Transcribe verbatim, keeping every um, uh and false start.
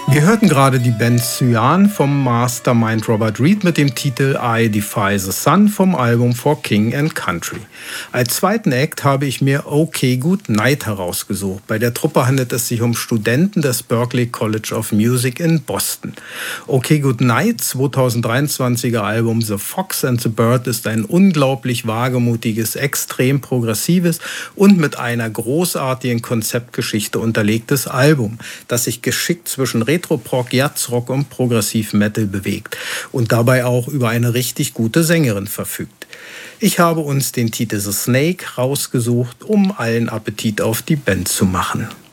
Wir hörten gerade die Band Cyan vom Mastermind Robert Reed mit dem Titel I Defy the Sun vom Album For King and Country. Als zweiten Act habe ich mir OK Good Night herausgesucht. Bei der Truppe handelt es sich um Studenten des Berklee College of Music in Boston. OK Good Night, zweitausenddreiundzwanziger Album The Fox and the Bird, ist ein unglaublich wagemutiges, extrem progressives und mit einer großartigen Konzeptgeschichte unterlegtes Album, das sich geschickt zwischen Retro-Prog, Jazzrock und Progressiv-Metal bewegt und dabei auch über eine richtig gute Sängerin verfügt. Ich habe uns den Titel The Snake rausgesucht, um allen Appetit auf die Band zu machen.